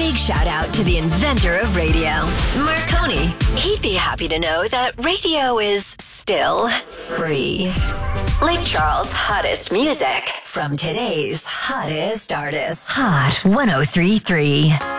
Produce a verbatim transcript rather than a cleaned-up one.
big shout out to the inventor of radio, Marconi. He'd be happy to know that radio is still free. Lake Charles' hottest music from today's hottest artists. Hot one oh three point three.